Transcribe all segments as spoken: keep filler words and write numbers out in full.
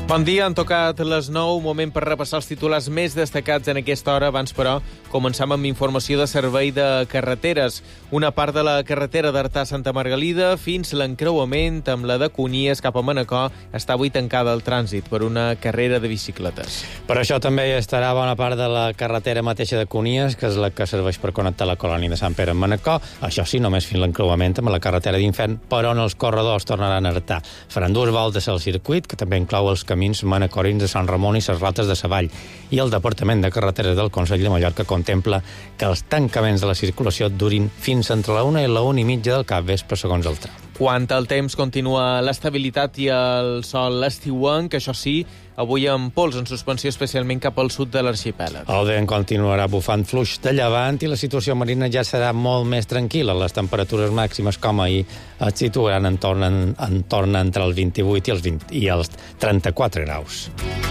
Bon dia, han tocat les nou, moment per repassar els titulars més destacats en aquesta hora. Abans, però, començam amb informació de servei de carreteres. Una part de la carretera d'Artà a Santa Margalida fins l'encreuament amb la de Cunies cap a Manacor està avui tancada al trànsit per una carrera de bicicletes. Per això també hi estarà bona part de la carretera mateixa de Cunies, que és la que serveix per connectar la colònia de Sant Pere amb Manacor. Això sí, només fins l'encreuament amb la carretera d'Infern, però on els corredors tornaran a Artà. Faran dues voltes al circuit, que també inclou els camins manacorins de Sant Ramon i les Rates de Savall. I el Departament de Carreteres del Consell de Mallorca contempla que els tancaments de la circulació durin fins entre la una i la una i mitja del capvespre, segons el tram. Quant al temps, continua l'estabilitat i el sol estiuenc, que això sí, avui amb pols en suspensió, especialment cap al sud de l'arxipèlag. El vent continuarà bufant fluix de llevant i la situació marina ja serà molt més tranquil·la. Les temperatures màximes, com ahir, es situaran en torn, en, en torn entre els vint-i-vuit i els, vint, i els trenta-quatre graus.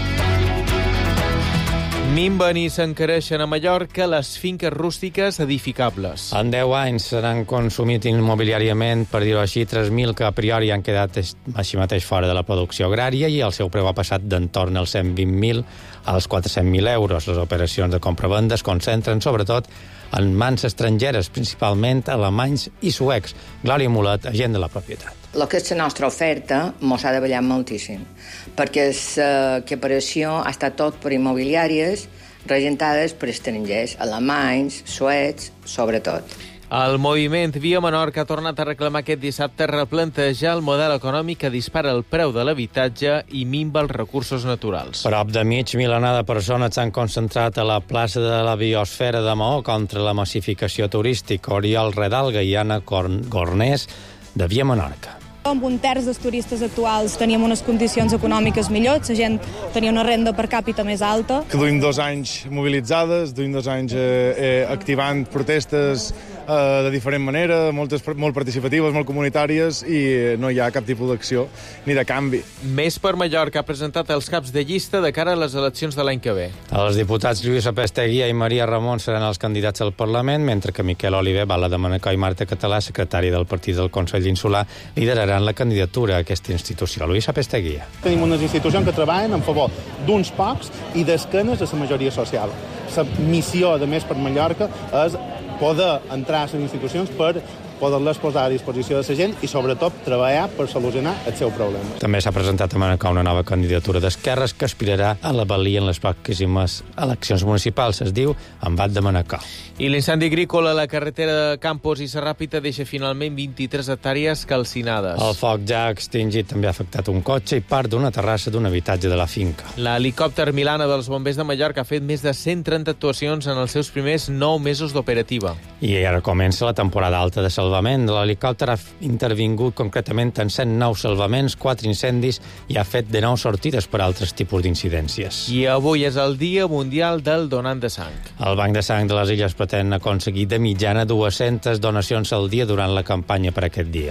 Minven i s'encareixen a Mallorca les finques rústiques edificables. En deu anys s'han consumit immobiliàriament, per dir-ho així, tres mil que a priori han quedat així mateix fora de la producció agrària i el seu preu ha passat d'entorn als cent vint mil als quatre-cents mil euros. Les operacions de compra-venda es concentren sobretot en mans estrangeres, principalment alemanys i suecs. Glòria Mulet, agent de la propietat. El que és la nostra oferta mos ha davallat moltíssim, perquè l'equiparació ha estat tot per immobiliàries regentades per estrangers, alemanys, suecs, sobretot. El moviment Via Menorca ha tornat a reclamar aquest dissabte replantejar el model econòmic que dispara el preu de l'habitatge i minva els recursos naturals. Prop de mig milenar de persones s'han concentrat a la plaça de la Biosfera de Maó contra la massificació turística. Oriol Redalga i Anna Gornés, de Via Menorca. Amb un terç dels turistes actuals teníem unes condicions econòmiques millors, la gent tenia una renda per càpita més alta. Que duim dos anys mobilitzades, duim dos anys eh, eh, activant protestes eh, de diferent manera, moltes, molt participatives, molt comunitàries, i no hi ha cap tipus d'acció ni de canvi. Més per Mallorca ha presentat els caps de llista de cara a les eleccions de l'any que ve. Els diputats Lluís Apesteguia i Maria Ramon seran els candidats al Parlament, mentre que Miquel Oliver, Bala de Manacor i Marta Català, secretari del partit del Consell Insular, lideraran la candidatura a aquesta institució. Lluís Apesteguia. Tenim unes institucions que treballen en favor d'uns pocs i d'esquenes a la majoria social. La missió, a més, per Mallorca és poder entrar a les institucions per poder-les posar a disposició de la gent i, sobretot, treballar per solucionar el seu problema. També s'ha presentat a Manacor una nova candidatura d'esquerres que aspirarà a la valia en les pròximes eleccions municipals. Es diu Embat de Manacor. I l'incendi agrícola a la carretera de Campos i Serràpita deixa finalment vint-i-tres hectàrees calcinades. El foc ja extingit també ha afectat un cotxe i part d'una terrassa d'un habitatge de la finca. L'helicòpter Milana dels Bombers de Mallorca ha fet més de cent trenta actuacions en els seus primers nou mesos d'operativa. I ara comença la temporada alta de salvament. L'helicòpter ha intervingut concretament en cent nou salvaments, quatre incendis i ha fet de nou sortides per altres tipus d'incidències. I avui és el Dia Mundial del Donant de Sang. El Banc de Sang de les Illes pretén aconseguir de mitjana dues-centes donacions al dia durant la campanya per aquest dia.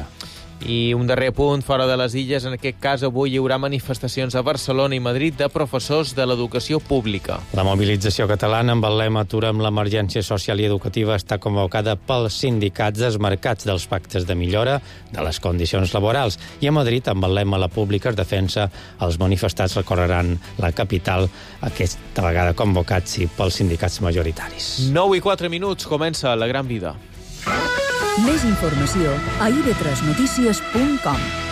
I un darrer punt, fora de les illes, en aquest cas avui hi haurà manifestacions a Barcelona i Madrid de professors de l'educació pública. La mobilització catalana amb el lema Aturem l'emergència social i educativa està convocada pels sindicats desmarcats dels pactes de millora de les condicions laborals. I a Madrid, amb el lema La pública es defensa, els manifestats recorreran la capital, aquesta vegada convocats sí, pels sindicats majoritaris. nou i quatre minuts, comença La Gran Vida. Més informació a i ve tres notícies punt com.